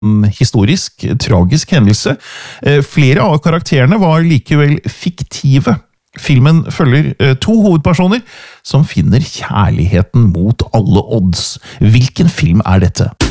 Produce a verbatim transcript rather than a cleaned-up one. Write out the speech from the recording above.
en historisk, tragisk hendelse. Flere av karakterene var likevel fiktive. Filmen følger to hovedpersoner som finner kjærligheten mot alle odds. Hvilken film er dette?